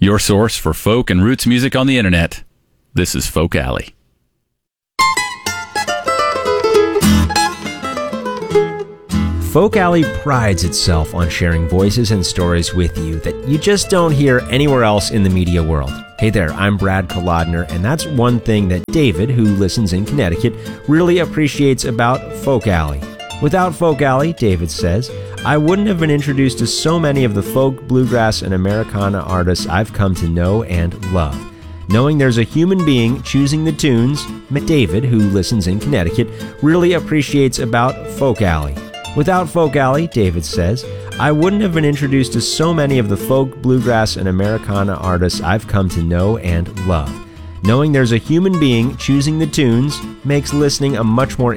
your source for folk and roots music on the internet. This is Folk Alley. Folk Alley prides itself on sharing voices and stories with you that you just don't hear anywhere else in the media world. Hey there, I'm Brad Kolodner, and that's one thing that David, who listens in Connecticut, really appreciates about Folk Alley. Without Folk Alley, David says, I wouldn't have been introduced to so many of the folk, bluegrass, and Americana artists I've come to know and love. Knowing there's a human being choosing the tunes, David, who listens in Connecticut, really appreciates about Folk Alley. Without Folk Alley, David says, I wouldn't have been introduced to so many of the folk, bluegrass, and Americana artists I've come to know and love. Knowing there's a human being choosing the tunes makes listening a much more